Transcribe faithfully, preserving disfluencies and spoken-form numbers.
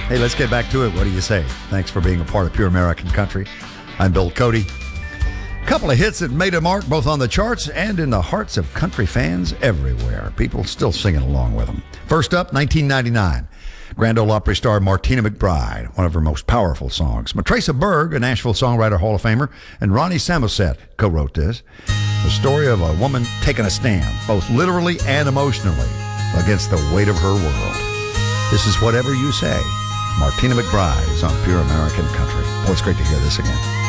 Hey, let's get back to it. What do you say? Thanks for being a part of Pure American Country. I'm Bill Cody. A couple of hits that made a mark both on the charts and in the hearts of country fans everywhere. People still singing along with them. First up, nineteen ninety-nine. Grand Ole Opry star Martina McBride, one of her most powerful songs. Matraca Berg, a Nashville Songwriter Hall of Famer, and Ronnie Samoset co-wrote this. The story of a woman taking a stand, both literally and emotionally, against the weight of her world. This is Whatever You Say. Martina McBride is on Pure American Country. Boy, it's great to hear this again.